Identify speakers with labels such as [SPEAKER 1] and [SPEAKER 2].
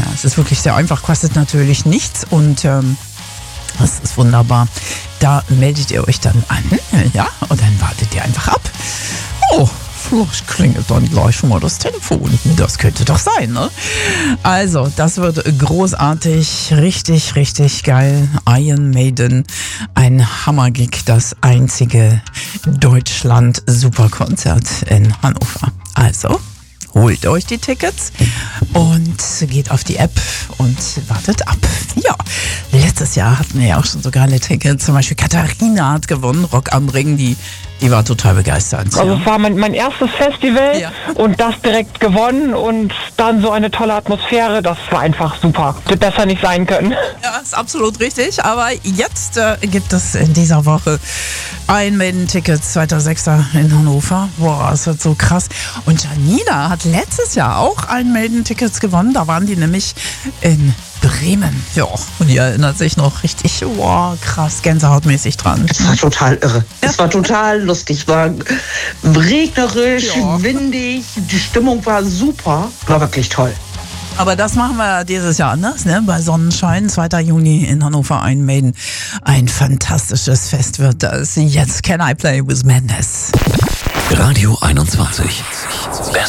[SPEAKER 1] es ist wirklich sehr einfach, kostet natürlich nichts und das ist wunderbar. Da meldet ihr euch dann an, ja, und dann wartet ihr einfach ab. Oh, vielleicht klingelt dann gleich mal das Telefon. Das könnte doch sein, ne? Also, das wird großartig, richtig, richtig geil. Iron Maiden, ein Hammergig, das einzige Deutschland-Superkonzert in Hannover. Also, holt euch die Tickets und geht auf die App und wartet ab. Ja, letztes Jahr hatten wir ja auch schon so geile Tickets. Zum Beispiel Katharina hat gewonnen, Rock am Ring, die war total begeistert.
[SPEAKER 2] Also es war mein erstes Festival und das direkt gewonnen und dann so eine tolle Atmosphäre, das war einfach super. Hätte besser nicht sein können.
[SPEAKER 1] Ja, ist absolut richtig, aber jetzt gibt es in dieser Woche Iron Maiden Tickets, 2.6. in Hannover. Boah, das wird so krass. Und Janina hat letztes Jahr auch Iron Maiden Tickets gewonnen, da waren die nämlich in Bremen. Ja, und ihr erinnert sich noch richtig, wow, krass, gänsehautmäßig dran.
[SPEAKER 3] Es war total irre. Es war total lustig. Es war regnerisch, windig, die Stimmung war super. War wirklich toll.
[SPEAKER 1] Aber das machen wir dieses Jahr anders, ne? Bei Sonnenschein, 2. Juni in Hannover, Iron Maiden. Ein fantastisches Fest wird das. Jetzt Can I Play with Madness?
[SPEAKER 4] Radio 21.